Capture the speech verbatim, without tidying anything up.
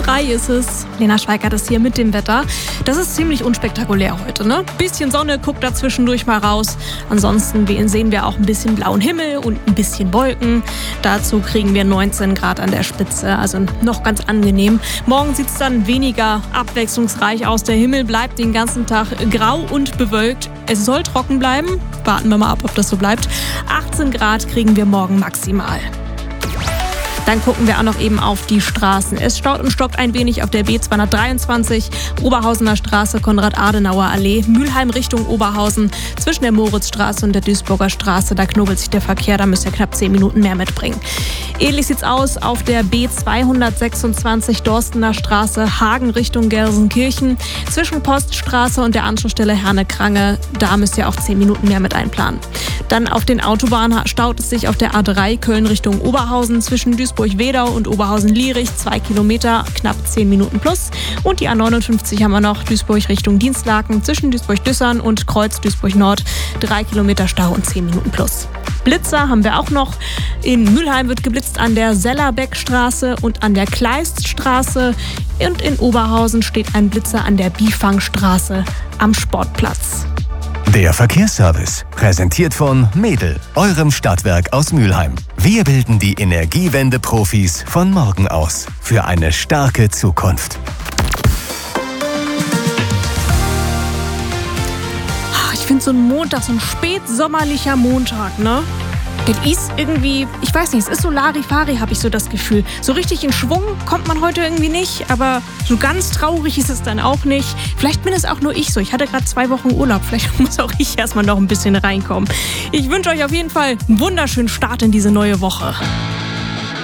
drei ist es. Lena Schweikert ist hier mit dem Wetter. Das ist ziemlich unspektakulär heute, ne? Bisschen Sonne guckt da zwischendurch mal raus. Ansonsten sehen wir auch ein bisschen blauen Himmel und ein bisschen Wolken. Dazu kriegen wir neunzehn Grad an der Spitze, also noch ganz angenehm. Morgen sieht es dann weniger abwechslungsreich aus. Der Himmel bleibt den ganzen Tag grau und bewölkt. Es soll trocken bleiben. Warten wir mal ab, ob das so bleibt. achtzehn Grad kriegen wir morgen maximal. Dann gucken wir auch noch eben auf die Straßen. Es staut und stockt ein wenig auf der B zweihundertdreiundzwanzig, Oberhausener Straße, Konrad-Adenauer-Allee, Mülheim Richtung Oberhausen, zwischen der Moritzstraße und der Duisburger Straße. Da knubbelt sich der Verkehr, da müsst ihr knapp zehn Minuten mehr mitbringen. Ähnlich sieht's aus auf der B zweihundertsechsundzwanzig, Dorstener Straße, Hagen Richtung Gelsenkirchen, zwischen Poststraße und der Anschlussstelle Herne-Krange. Da müsst ihr auch zehn Minuten mehr mit einplanen. Dann auf den Autobahnen staut es sich auf der A drei Köln Richtung Oberhausen, zwischen Duisburg-Wedau und Oberhausen-Lierich, zwei Kilometer, knapp zehn Minuten plus. Und die A neunundfünfzig haben wir noch, Duisburg Richtung Dienstlaken, zwischen Duisburg-Düssern und Kreuz Duisburg-Nord, drei Kilometer Stau und zehn Minuten plus. Blitzer haben wir auch noch. In Mülheim wird geblitzt an der Sellerbeckstraße und an der Kleiststraße. Und in Oberhausen steht ein Blitzer an der Bifangstraße am Sportplatz. Der Verkehrsservice, präsentiert von Medel, eurem Stadtwerk aus Mülheim. Wir bilden die Energiewende-Profis von morgen aus für eine starke Zukunft. Ich finde so ein Montag, so ein spätsommerlicher Montag, ne? Das ist irgendwie, ich weiß nicht, es ist so Larifari, habe ich so das Gefühl. So richtig in Schwung kommt man heute irgendwie nicht, aber so ganz traurig ist es dann auch nicht. Vielleicht bin es auch nur ich so. Ich hatte gerade zwei Wochen Urlaub, vielleicht muss auch ich erstmal noch ein bisschen reinkommen. Ich wünsche euch auf jeden Fall einen wunderschönen Start in diese neue Woche.